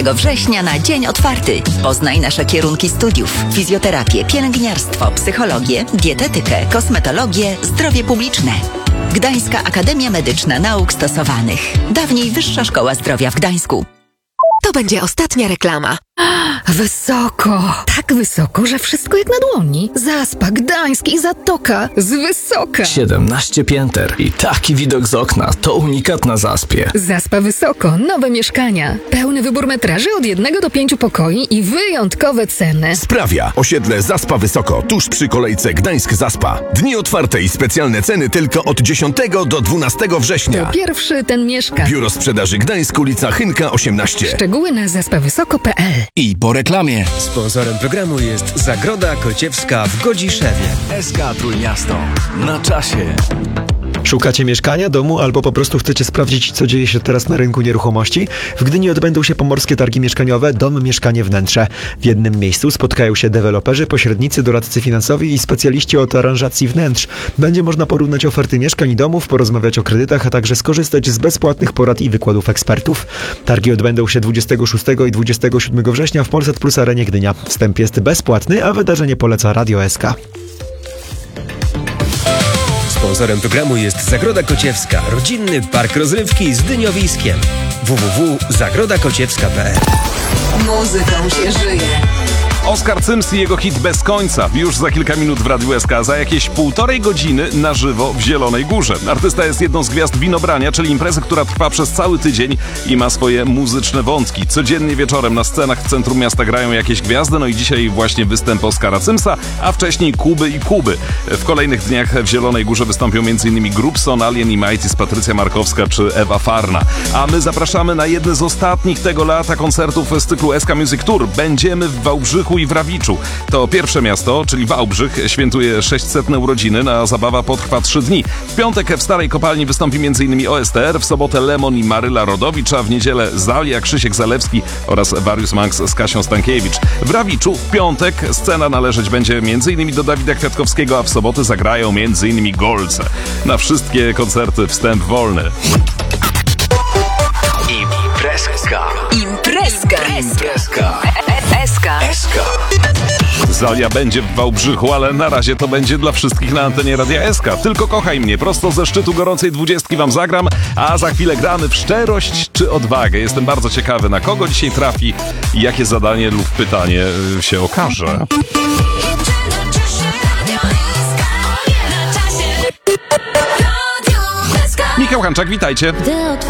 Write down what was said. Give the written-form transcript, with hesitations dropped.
września na dzień otwarty. Poznaj nasze kierunki studiów: fizjoterapię, pielęgniarstwo, psychologię, dietetykę, kosmetologię, zdrowie publiczne. Gdańska Akademia Medyczna Nauk Stosowanych. Dawniej Wyższa Szkoła Zdrowia w Gdańsku. To będzie ostatnia reklama. Wysoko. Tak wysoko, że wszystko jak na dłoni. Zaspa, Gdańsk i Zatoka. Z wysoka. 17 pięter i taki widok z okna. To unikat na Zaspie. Zaspa Wysoko. Nowe mieszkania. Pełny wybór metraży od 1 do 5 pokoi i wyjątkowe ceny. Sprawia osiedle Zaspa Wysoko, tuż przy kolejce Gdańsk-Zaspa. Dni otwarte i specjalne ceny tylko od 10 do 12 września. To pierwszy ten mieszka. Biuro Sprzedaży Gdańsk, ulica Chynka 18. Szczegóły na zaspawysoko.pl. I po reklamie. Sponsorem programu jest Zagroda Kociewska w Godziszewie. SK Trójmiasto. Na czasie. Szukacie mieszkania, domu albo po prostu chcecie sprawdzić, co dzieje się teraz na rynku nieruchomości? W Gdyni odbędą się pomorskie targi mieszkaniowe Dom, Mieszkanie, Wnętrze. W jednym miejscu spotkają się deweloperzy, pośrednicy, doradcy finansowi i specjaliści od aranżacji wnętrz. Będzie można porównać oferty mieszkań i domów, porozmawiać o kredytach, a także skorzystać z bezpłatnych porad i wykładów ekspertów. Targi odbędą się 26 i 27 września w Polsat Plus Arenie Gdynia. Wstęp jest bezpłatny, a wydarzenie poleca Radio SK. Sponsorem programu jest Zagroda Kociewska, rodzinny park rozrywki z dyniowiskiem. www.zagrodakociewska.pl. Muzyką się żyje. Oskar Cyms i jego hit Bez końca już za kilka minut w Radiu SK, za jakieś 1,5 godziny na żywo w Zielonej Górze. Artysta jest jedną z gwiazd Winobrania, czyli imprezy, która trwa przez cały tydzień i ma swoje muzyczne wątki. Codziennie wieczorem na scenach w centrum miasta grają jakieś gwiazdy, no i dzisiaj właśnie występ Oskara Cymsa, a wcześniej Kuby i Kuby. W kolejnych dniach w Zielonej Górze wystąpią m.in. Grubson, Alien i Mighty, Patrycja Markowska czy Ewa Farna. A my zapraszamy na jedne z ostatnich tego lata koncertów z cyklu SK Music Tour. Będziemy w Wałbrzychu i w Rawiczu. To pierwsze miasto, czyli Wałbrzych, świętuje 600. urodziny, a zabawa potrwa 3 dni. W piątek w Starej Kopalni wystąpi m.in. OSTR, w sobotę Lemon i Maryla Rodowicz, a w niedzielę Zalia, Krzysiek Zalewski oraz Warius Manx z Kasią Stankiewicz. W Rawiczu w piątek scena należeć będzie m.in. do Dawida Kwiatkowskiego, a w sobotę zagrają m.in. Golce. Na wszystkie koncerty wstęp wolny. Imprezka. SK. Zalia będzie w Wałbrzychu, ale na razie to będzie dla wszystkich na antenie Radia SK. Tylko kochaj mnie, prosto ze szczytu gorącej 20 wam zagram, a za chwilę gramy w szczerość czy odwagę. Jestem bardzo ciekawy, na kogo dzisiaj trafi i jakie zadanie lub pytanie się okaże. Michał Hanczak, witajcie.